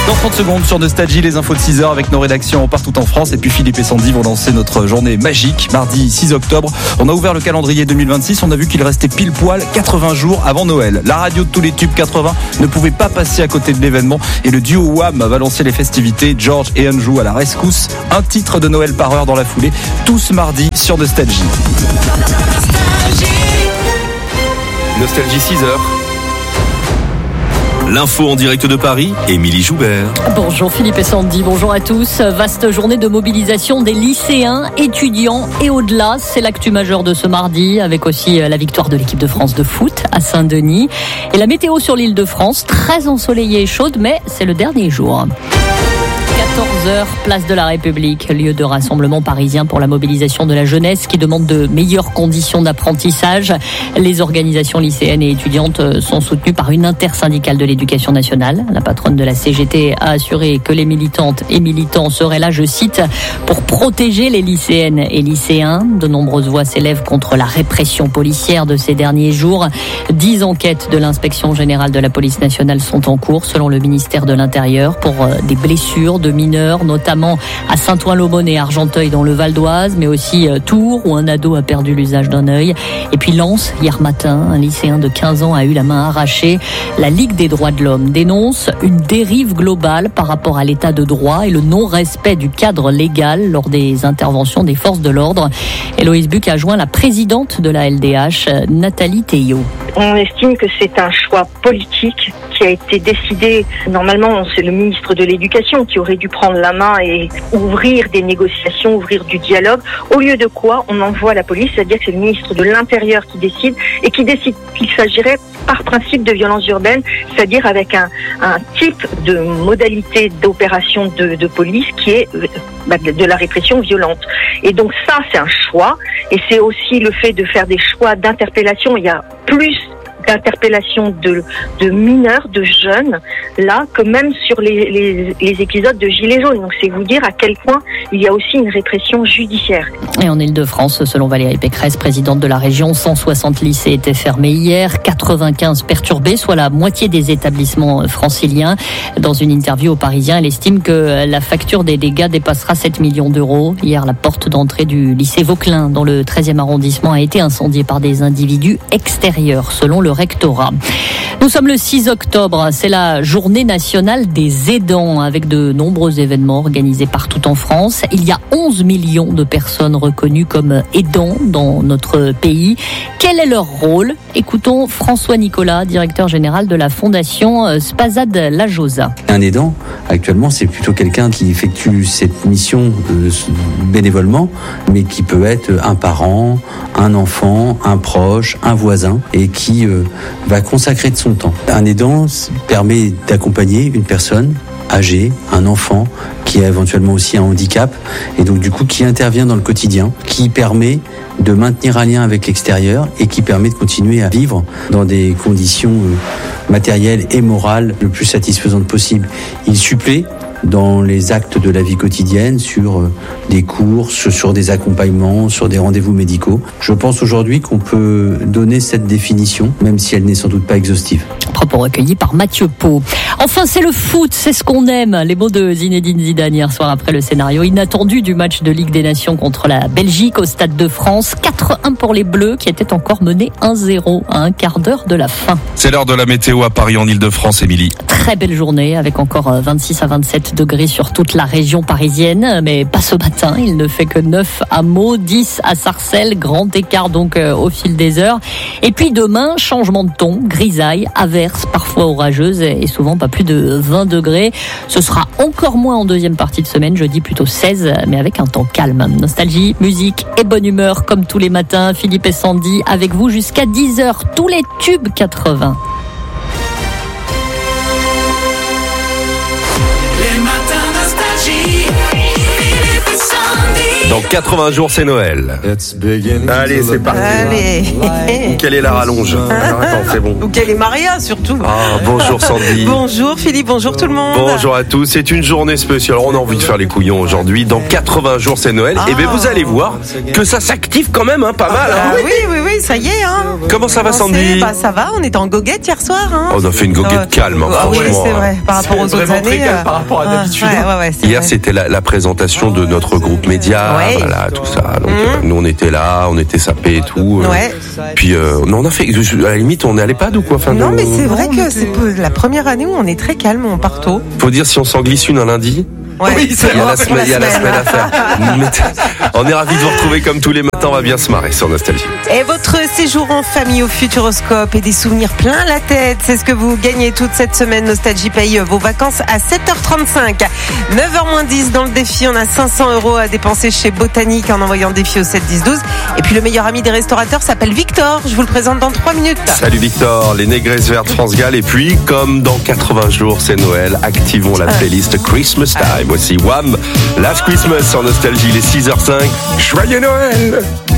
Dans 30 secondes sur Nostalgie, les infos de 6h avec nos rédactions partout en France. Et puis Philippe et Sandy vont lancer notre journée magique, mardi 6 octobre. On a ouvert le calendrier 2026, on a vu qu'il restait pile poil 80 jours avant Noël. La radio de tous les tubes 80 ne pouvait pas passer à côté de l'événement. Et le duo Wham va lancer les festivités. George et Anjou à la rescousse. Un titre de Noël par heure dans la foulée. Tous mardi sur Nostalgie. Nostalgie 6h. L'info en direct de Paris, Émilie Joubert. Bonjour Philippe et Sandy, bonjour à tous. Vaste journée de mobilisation des lycéens, étudiants et au-delà. C'est l'actu majeure de ce mardi, avec aussi la victoire de l'équipe de France de foot à Saint-Denis. Et la météo sur l'île de France, très ensoleillée et chaude, mais c'est le dernier jour. 14h, place de la République, lieu de rassemblement parisien pour la mobilisation de la jeunesse qui demande de meilleures conditions d'apprentissage. Les organisations lycéennes et étudiantes sont soutenues par une intersyndicale de l'éducation nationale. La patronne de la CGT a assuré que les militantes et militants seraient là, je cite, pour protéger les lycéennes et lycéens. De nombreuses voix s'élèvent contre la répression policière de ces derniers jours. 10 enquêtes de l'inspection générale de la police nationale sont en cours, selon le ministère de l'Intérieur, pour des blessures de mineurs, notamment à Saint-Ouen-l'Aumône et Argenteuil dans le Val d'Oise, mais aussi Tours où un ado a perdu l'usage d'un œil. Et puis Lens, hier matin, un lycéen de 15 ans a eu la main arrachée. La Ligue des droits de l'homme dénonce une dérive globale par rapport à l'état de droit et le non-respect du cadre légal lors des interventions des forces de l'ordre. Héloïse Buc a joint la présidente de la LDH, Nathalie Théiot. On estime que c'est un choix politique qui a été décidé. Normalement, c'est le ministre de l'Éducation qui aurait dû prendre la main et ouvrir des négociations, ouvrir du dialogue. Au lieu de quoi, on envoie la police, c'est-à-dire que c'est le ministre de l'Intérieur qui décide et qui décide qu'il s'agirait par principe de violence urbaine, c'est-à-dire avec un type de modalité d'opération de police qui est de la répression violente. Et donc ça, c'est un choix. Et c'est aussi le fait de faire des choix d'interpellation. Il y a plus d'interpellation de mineurs, de jeunes, là, que même sur les épisodes de Gilets jaunes. Donc c'est vous dire à quel point il y a aussi une répression judiciaire. Et en Île-de-France, selon Valérie Pécresse, présidente de la région, 160 lycées étaient fermés hier, 95 perturbés, soit la moitié des établissements franciliens. Dans une interview aux Parisiens, elle estime que la facture des dégâts dépassera 7 millions d'euros. Hier, la porte d'entrée du lycée Vauquelin, dans le 13e arrondissement, a été incendiée par des individus extérieurs, selon le rectorat. Nous sommes le 6 octobre, c'est la journée nationale des aidants avec de nombreux événements organisés partout en France. Il y a 11 millions de personnes reconnues comme aidants dans notre pays. Quel est leur rôle ? Écoutons François Nicolas, directeur général de la fondation Spasad Lajosa. Un aidant, actuellement, c'est plutôt quelqu'un qui effectue cette mission bénévolement, mais qui peut être un parent, un enfant, un proche, un voisin, et qui va consacrer de son temps. Un aidant permet d'accompagner une personne âgée, un enfant qui a éventuellement aussi un handicap et donc du coup qui intervient dans le quotidien, qui permet de maintenir un lien avec l'extérieur et qui permet de continuer à vivre dans des conditions matérielles et morales le plus satisfaisantes possible. Il supplée dans les actes de la vie quotidienne, sur des courses, sur des accompagnements, sur des rendez-vous médicaux. Je pense aujourd'hui qu'on peut donner cette définition, même si elle n'est sans doute pas exhaustive. Propos recueillis par Mathieu Pau. Enfin, c'est le foot, c'est ce qu'on aime. Les mots de Zinedine Zidane hier soir après le scénario inattendu du match de Ligue des Nations contre la Belgique au Stade de France. 4-1 pour les Bleus qui étaient encore menés 1-0 à un quart d'heure de la fin. C'est l'heure de la météo à Paris en Île-de-France, Émilie. Très belle journée avec encore 26 à 27 degrés sur toute la région parisienne, mais pas ce matin. Il ne fait que 9 à Meaux, 10 à Sarcelles, grand écart donc au fil des heures. Et puis demain, changement de ton, grisaille, averse, parfois orageuse et souvent pas plus de 20 degrés. Ce sera encore moins en deuxième partie de semaine, jeudi plutôt 16, mais avec un temps calme. Nostalgie, musique et bonne humeur comme tous les matins. Philippe et Sandy avec vous jusqu'à 10h, tous les tubes 80. Les matins Nostalgie, Philippe et Sandy. Dans 80 jours, c'est Noël. Allez, c'est parti. Allez. Quelle est la rallonge? Alors, attends, c'est bon. Ou quelle est Maria, surtout. Ah, bonjour Sandy. Bonjour Philippe, bonjour tout le monde. Bonjour à tous, c'est une journée spéciale. On a envie de faire les couillons aujourd'hui. Dans 80 jours, c'est Noël. Et bien, vous allez voir que ça s'active quand même, pas mal. Oui, ça y est. Comment ça va, Sandy? Ça va, on était en goguette hier soir. On a fait une goguette calme, Oui, franchement. c'est vrai, par rapport aux autres années. Par rapport à d'habitude. Hier, c'était la présentation de notre groupe média, voilà, tout ça. Donc, nous, on était là, on était sapés et tout. Puis, on a fait, à la limite, on est à l'EHPAD ou quoi? Non, mais c'est vrai que c'est la première année où on est très calme, on part tôt. Faut dire si on s'en glisse une un lundi. Oui, Il y a la semaine à faire. On est ravis de vous retrouver comme tous les matins. On va bien se marrer sur Nostalgie. Et votre séjour en famille au Futuroscope et des souvenirs plein la tête, c'est ce que vous gagnez toute cette semaine. Nostalgie paye vos vacances à 7h35. 9h-10 dans le défi, on a 500 € à dépenser chez Botanique en envoyant le défi au 7-10-12. Et puis le meilleur ami des restaurateurs s'appelle Victor. Je vous le présente dans 3 minutes. Salut Victor, les négresses vertes France Gall. Et puis, comme dans 80 jours, c'est Noël, activons la playlist Christmas Time. Voici Wham! Last Christmas sur Nostalgie, les 6h05. Joyeux Noël!